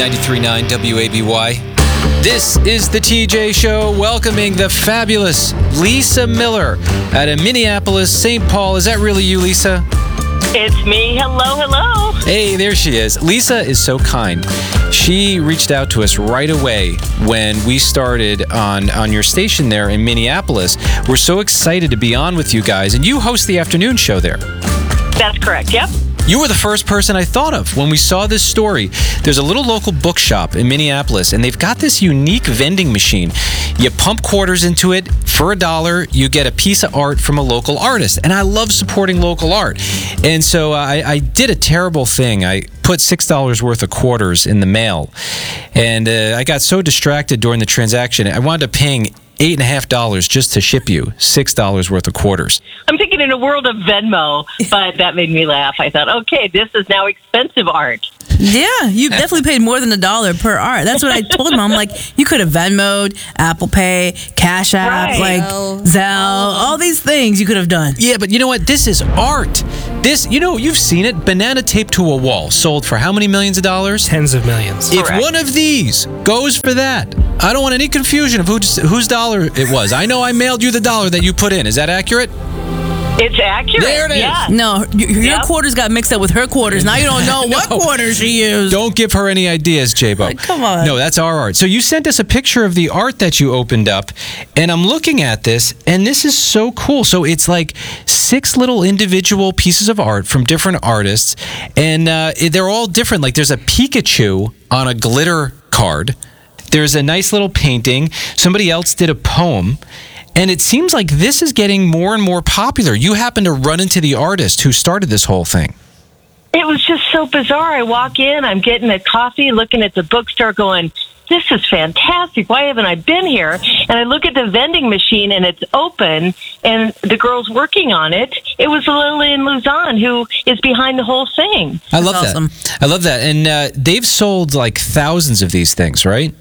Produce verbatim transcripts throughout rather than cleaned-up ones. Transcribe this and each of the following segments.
ninety-three point nine W A B Y. This is the T J Show, welcoming the fabulous Lisa Miller out of Minneapolis, Saint Paul. Is that really you, Lisa? It's me. Hello, hello. Hey, there she is. Lisa is so kind. She reached out to us right away when we started on, on your station there in Minneapolis. We're so excited to be on with you guys, and you host the afternoon show there. That's correct, yep. You were the first person I thought of when we saw this story. There's a little local bookshop in Minneapolis, and they've got this unique vending machine. You pump quarters into it. For a dollar, you get a piece of art from a local artist. And I love supporting local art. And so uh, I, I did a terrible thing. I put six dollars worth of quarters in the mail. And uh, I got so distracted during the transaction, I wound up paying eight and a half dollars just to ship you six dollars worth of quarters. I'm thinking in a world of Venmo, but that made me laugh. I thought, okay, this is now expensive art. Yeah, you definitely paid more than a dollar per art. That's what I told him. I'm like, you could have Venmo'd, Apple Pay, Cash App, Right. like Zelle. Zelle, all these things you could have done. Yeah, but you know what? This is art. This, you know, you've seen it. Banana taped to a wall, sold for how many millions of dollars? Tens of millions. If Correct. one of these goes for that, I don't want any confusion of whose, whose dollar it was. I know I mailed you the dollar that you put in. Is that accurate? It's accurate. There it is. Yeah. No, y- your Yep. quarters got mixed up with her quarters. Now you don't know what No. quarters she used. Don't give her any ideas, J-Bo. Like, come on. No, that's our art. So you sent us a picture of the art that you opened up, and I'm looking at this, and this is so cool. So it's like six little individual pieces of art from different artists, and uh, they're all different. Like there's a Pikachu on a glitter card. There's a nice little painting. Somebody else did a poem. And it seems like this is getting more and more popular. You happen to run into the artist who started this whole thing. It was just so bizarre. I walk in, I'm getting a coffee, looking at the bookstore going, this is fantastic. Why haven't I been here? And I look at the vending machine, and it's open, and the girl's working on it. It was Lillian Luzon who is behind the whole thing. I love awesome. that. I love that. And uh, they've sold like thousands of these things, right?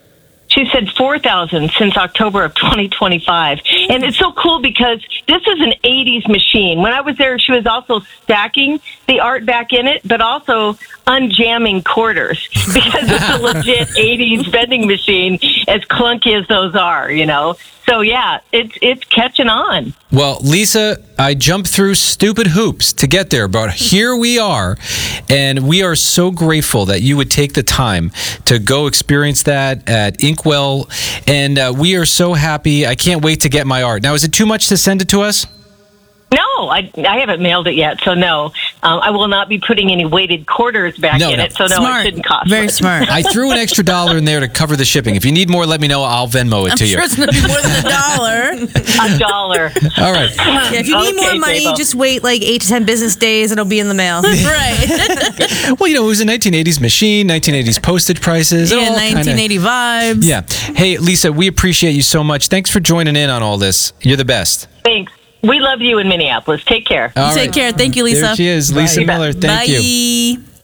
She said four thousand since October of twenty twenty-five. And it's so cool because this is an eighties machine. When I was there, she was also stacking the art back in it, but also unjamming quarters because it's a legit eighties vending machine, as clunky as those are, you know. So, yeah, it's it's catching on. Well, Lisa, I jumped through stupid hoops to get there, but here we are. And we are so grateful that you would take the time to go experience that at Inkwell. And uh, we are so happy. I can't wait to get my art. Now, is it too much to send it to us? No, I, I haven't mailed it yet, so no. Um, I will not be putting any weighted quarters back No, in no. it, so no, Smart. it shouldn't cost Very much. smart. I threw an extra dollar in there to cover the shipping. If you need more, let me know. I'll Venmo it I'm to sure you. it's going to be more than a dollar. A dollar. All right. Yeah, if you need Okay, more money, J-Bo. just wait like eight to ten business days. It'll be in the mail. Right. Well, you know, it was a nineteen eighties machine, nineteen eighties postage prices. it Yeah, all kinda- nineteen eighty vibes. Yeah. Hey, Lisa, we appreciate you so much. Thanks for joining in on all this. You're the best. Thanks. We love you in Minneapolis. Take care. All Take right. care. Thank you, Lisa. There she is, Lisa Bye. Miller. Thank Bye. you.